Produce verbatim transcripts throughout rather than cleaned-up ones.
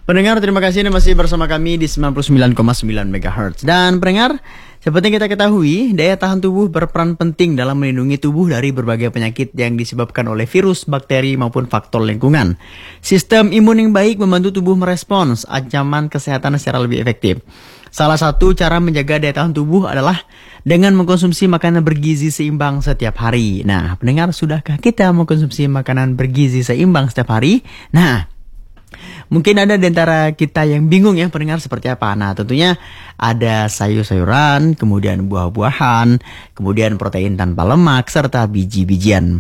Pendengar, terima kasih Anda masih bersama kami di sembilan puluh sembilan koma sembilan megahertz. Dan pendengar, seperti yang kita ketahui, daya tahan tubuh berperan penting dalam melindungi tubuh dari berbagai penyakit yang disebabkan oleh virus, bakteri, maupun faktor lingkungan. Sistem imun yang baik membantu tubuh merespons ancaman kesehatan secara lebih efektif. Salah satu cara menjaga daya tahan tubuh adalah dengan mengkonsumsi makanan bergizi seimbang setiap hari. Nah, pendengar, sudahkah kita mengkonsumsi makanan bergizi seimbang setiap hari? Nah, mungkin ada di antara kita yang bingung ya pendengar seperti apa. Nah, tentunya ada sayur-sayuran, kemudian buah-buahan, kemudian protein tanpa lemak, serta biji-bijian.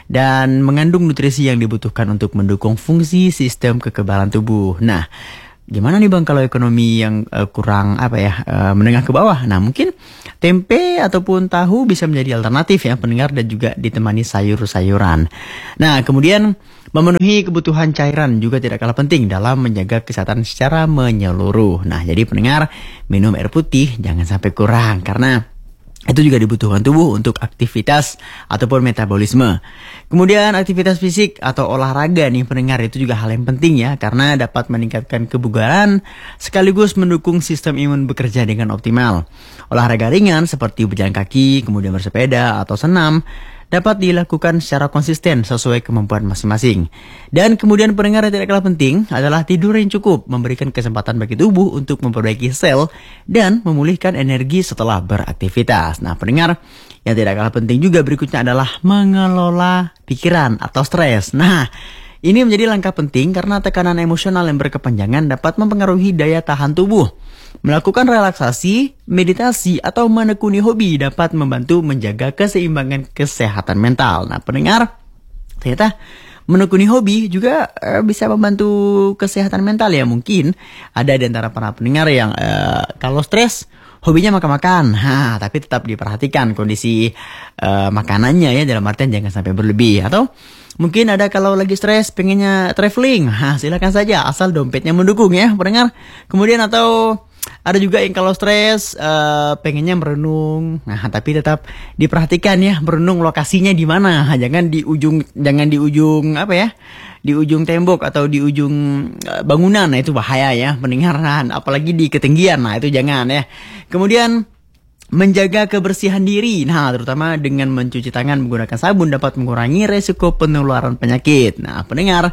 Dan mengandung nutrisi yang dibutuhkan untuk mendukung fungsi sistem kekebalan tubuh. Nah, gimana nih Bang kalau ekonomi yang uh, kurang apa ya, uh, menengah ke bawah? Nah, mungkin tempe ataupun tahu bisa menjadi alternatif ya pendengar, dan juga ditemani sayur-sayuran. Nah, kemudian memenuhi kebutuhan cairan juga tidak kalah penting dalam menjaga kesehatan secara menyeluruh. Nah, jadi pendengar, minum air putih jangan sampai kurang, karena itu juga dibutuhkan tubuh untuk aktivitas ataupun metabolisme. Kemudian aktivitas fisik atau olahraga nih pendengar, itu juga hal yang penting ya, karena dapat meningkatkan kebugaran sekaligus mendukung sistem imun bekerja dengan optimal. Olahraga ringan seperti berjalan kaki, kemudian bersepeda atau senam dapat dilakukan secara konsisten sesuai kemampuan masing-masing. Dan kemudian pendengar, yang tidak kalah penting adalah tidur yang cukup, memberikan kesempatan bagi tubuh untuk memperbaiki sel dan memulihkan energi setelah beraktivitas. Nah pendengar, yang tidak kalah penting juga berikutnya adalah mengelola pikiran atau stres. Nah, ini menjadi langkah penting karena tekanan emosional yang berkepanjangan dapat mempengaruhi daya tahan tubuh. Melakukan relaksasi, meditasi, atau menekuni hobi dapat membantu menjaga keseimbangan kesehatan mental. Nah pendengar, ternyata menekuni hobi juga uh, bisa membantu kesehatan mental ya. Mungkin ada di antara para pendengar yang uh, kalau stres, hobinya makan-makan. Nah, tapi tetap diperhatikan kondisi uh, makanannya ya, dalam artian jangan sampai berlebih. Atau mungkin ada kalau lagi stres pengennya traveling. Nah, silakan saja asal dompetnya mendukung ya pendengar. Kemudian atau ada juga yang kalau stres uh, pengennya merenung. Nah, tapi tetap diperhatikan ya, merenung lokasinya di mana. Jangan di ujung jangan di ujung apa ya? Di ujung tembok atau di ujung uh, bangunan. Nah, itu bahaya ya pendengar. Nah, apalagi di ketinggian. Nah, itu jangan ya. Kemudian menjaga kebersihan diri. Nah, terutama dengan mencuci tangan menggunakan sabun dapat mengurangi resiko penularan penyakit. Nah, pendengar,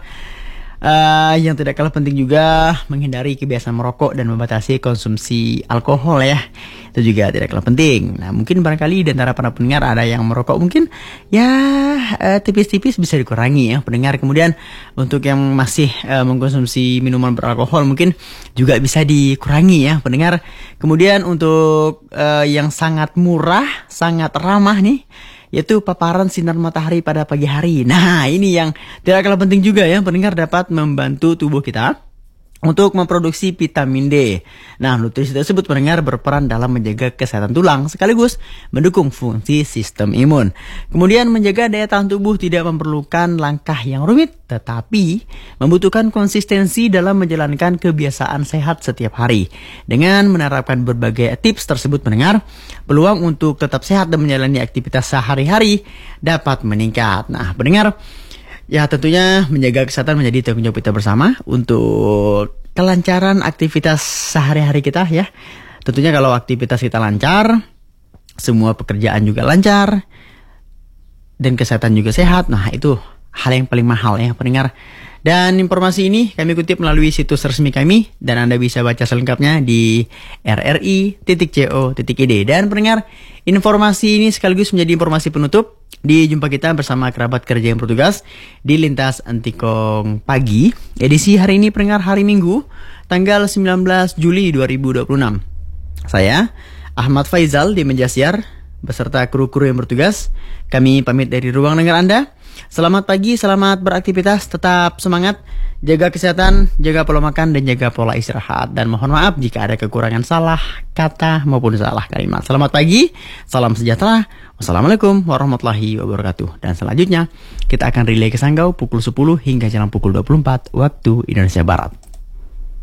Uh, yang tidak kalah penting juga menghindari kebiasaan merokok dan membatasi konsumsi alkohol ya. Itu juga tidak kalah penting. Nah, mungkin barangkali di antara para pendengar ada yang merokok, mungkin ya uh, tipis-tipis bisa dikurangi ya pendengar. Kemudian untuk yang masih uh, mengkonsumsi minuman beralkohol mungkin juga bisa dikurangi ya pendengar. Kemudian untuk uh, yang sangat murah, sangat ramah nih, yaitu paparan sinar matahari pada pagi hari. Nah, ini yang tidak kalah penting juga ya pendengar, dapat membantu tubuh kita untuk memproduksi vitamin D. Nah, nutrisi tersebut pendengar berperan dalam menjaga kesehatan tulang sekaligus mendukung fungsi sistem imun. Kemudian menjaga daya tahan tubuh tidak memerlukan langkah yang rumit, tetapi membutuhkan konsistensi dalam menjalankan kebiasaan sehat setiap hari. Dengan menerapkan berbagai tips tersebut pendengar, peluang untuk tetap sehat dan menjalani aktivitas sehari-hari dapat meningkat. Nah, pendengar, ya tentunya menjaga kesehatan menjadi tanggung jawab kita bersama untuk kelancaran aktivitas sehari-hari kita ya. Tentunya kalau aktivitas kita lancar, semua pekerjaan juga lancar, dan kesehatan juga sehat. Nah, itu hal yang paling mahal ya pendengar. Dan informasi ini kami kutip melalui situs resmi kami, dan Anda bisa baca selengkapnya di r r i titik co titik i d. Dan pendengar, informasi ini sekaligus menjadi informasi penutup di jumpa kita bersama kerabat kerja yang bertugas di Lintas Antikong Pagi edisi hari ini pendengar, hari Minggu tanggal sembilan belas Juli dua ribu dua puluh enam. Saya Ahmad Faizal di meja siar beserta kru-kru yang bertugas, kami pamit dari ruang dengar Anda. Selamat pagi, selamat beraktivitas, tetap semangat, jaga kesehatan, jaga pola makan, dan jaga pola istirahat. Dan mohon maaf jika ada kekurangan salah kata maupun salah kalimat. Selamat pagi, salam sejahtera, wassalamualaikum warahmatullahi wabarakatuh. Dan selanjutnya kita akan relay ke Sanggau pukul sepuluh hingga jam pukul dua puluh empat waktu Indonesia Barat.